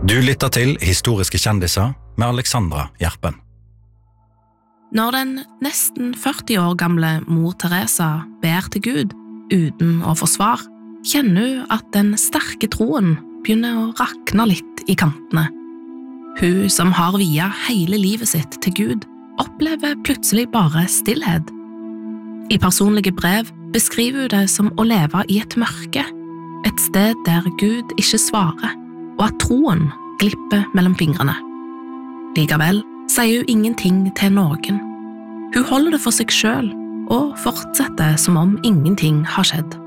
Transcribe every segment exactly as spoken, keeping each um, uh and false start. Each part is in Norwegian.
Du lytter til Historiske kjendiser med Alexandra Gjerpen. Når den nesten førti år gamle mor Teresa ber til Gud uten å få svar, kjenner hun at den sterke troen begynner å rakne litt i kantene. Hun som har viet hele livet sitt til Gud, opplever plutselig bare stillhet. I personlige brev beskriver hun det som å leve i et mørke, et sted der Gud ikke svarer, og at troen glipper mellom fingrene. Likevel sier hun ingenting til noen. Hun holder det for seg selv og fortsetter som om ingenting har skjedd.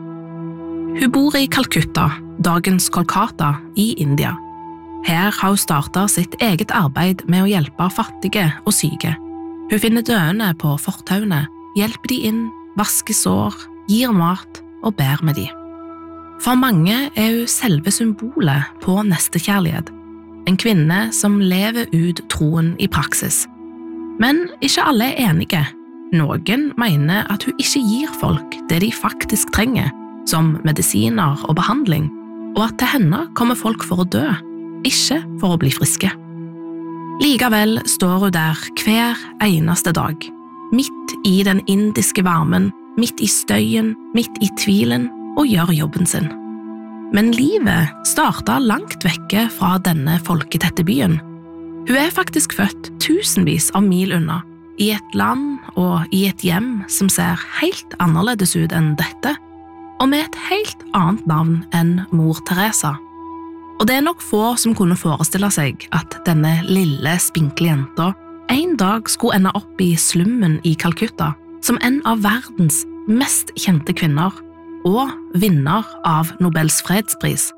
Hun bor i Calcutta, dagens Kolkata, i India. Her har hun startet sitt eget arbeid med å hjelpe fattige og syke. Hun finner døende på fortauene, hjelper de inn, vasker sår, gir mat og ber med de. For mange er hun selve symbolet på nestekjærlighet, en kvinne som lever ut troen i praksis. Men ikke alle er enige. Noen mener at hun ikke gir folk det de faktisk trenger, som medisiner og behandling, og at til henne kommer folk for å dø, ikke for å bli friske. Likevel står hun der hver eneste dag, midt i den indiske varmen, midt i støyen, midt i tvilen, og gjør jobben sin. Men livet startet langt vekke fra denne folketette byen. Hun er faktisk født tusenvis av mil unna, i et land og i et hjem som ser helt annerledes ut enn dette, og med et helt annet navn enn mor Teresa. Og det er nok få som kunne forestille seg at denne lille, spinkle jenta en dag skulle ende opp i slummen i Calcutta som en av verdens mest kjente kvinner, og vinner av Nobels fredspris.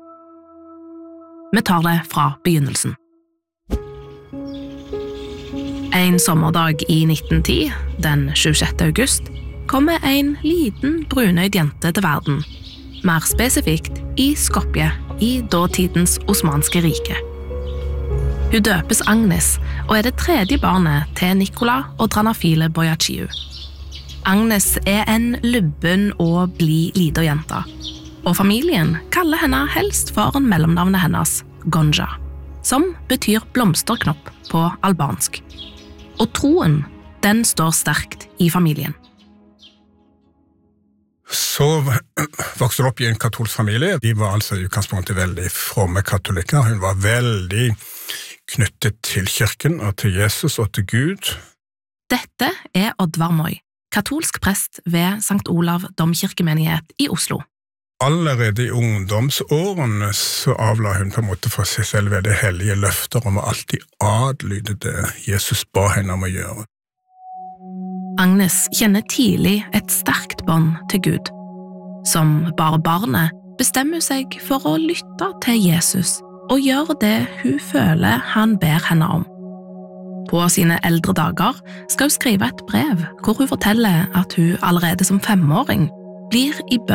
Vi tar det fra begynnelsen. En sommerdag i nitten ti, den tjuesjette august, kommer en liten brunøyd jente til verden, mer spesifikt i Skopje, i dåtidens osmanske rike. Hun døpes Agnes, og er det tredje barnet til Nikola og Dranafile Boyachiu. Agnes er en lubben og blid liten jente, og familien kaller henne helst for mellomnavnet hennes, Gonja, som betyr blomsterknopp på albansk. Og troen, den står sterkt i familien. Så vokste hun opp i en katolsk familie. De var altså i utgangspunktet veldig fromme katolikker. Hun var veldig knyttet til kirken og til Jesus og til Gud. Dette er Oddvar Moi, katolsk prest ved Sankt Olav domkirkemenighet i Oslo. Allerede i ungdomsårene så avla hun på en måte for seg selv ved det hellige løfter om å alltid adlyde det Jesus ba henne om å gjøre. Agnes kjenner tidlig et sterkt bånd til Gud. Som bare barnet bestemmer seg for å lytte til Jesus og gjøre det hun føler han ber henne om. På sine eldre dager skal hun skrive et brev hvor hun forteller at hun allerede som femåring blir i bønn